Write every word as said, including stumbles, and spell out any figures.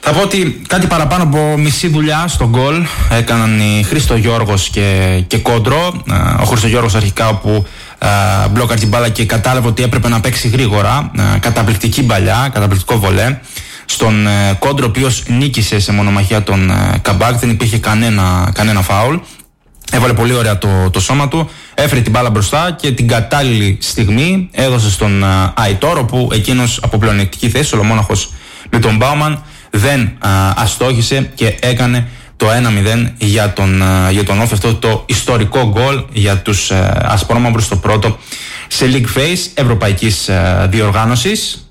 Θα πω ότι κάτι παραπάνω από μισή δουλειά στο γκολ έκαναν οι Χρήστο Γιώργος και, και Κόντρο. Ο Χρήστο Γιώργος αρχικά όπου μπλόκαρε την μπάλα και κατάλαβε ότι έπρεπε να παίξει γρήγορα. Καταπληκτική μπαλιά, καταπληκτικό βολέ. Στον Κόντρο, ο οποίος νίκησε σε μονομαχία τον Καμπάκ, δεν υπήρχε κανένα, κανένα φάουλ. Έβαλε πολύ ωραία το, το σώμα του, έφερε την μπάλα μπροστά και την κατάλληλη στιγμή έδωσε στον Αϊτόρ, όπου εκείνος από πλεονεκτική θέση, ο Σολομόναχος με τον Μπάουμαν, δεν α, αστόχησε και έκανε το ένα μηδέν για τον, α, για τον Όφη, αυτό το ιστορικό γκολ για τους α, ασπρόμαυρους, το πρώτο σε League Phase ευρωπαϊκής α, διοργάνωσης.